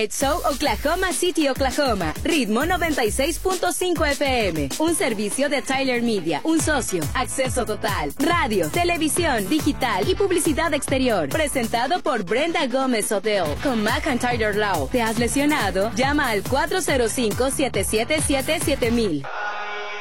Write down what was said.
EXO, Oklahoma City, Oklahoma. Ritmo 96.5 FM. Un servicio de Tyler Media. Un socio. Acceso total. Radio, televisión, digital y publicidad exterior. Presentado por Brenda Gómez Hotel. Con McIntyre Law. ¿Te has lesionado? Llama al 405-777-7000.